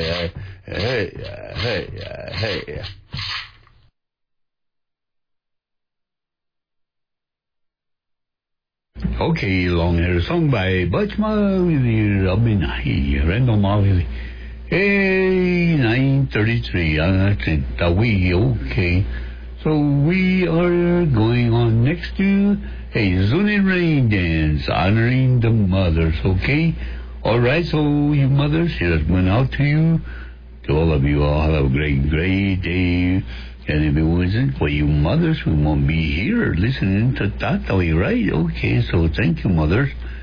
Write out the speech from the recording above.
hey. Okay, long hair song by Butchma with the Robin Randall Marley. Hey, 9:33. Okay. So we are going on next to a Zuni Rain Dance honoring the mothers, okay? Alright, so you mothers, here's one out to you. To all of you, all have a great, great day. And if it wasn't for you mothers, we won't be here listening to Tatawi, right? Okay, so thank you, mothers.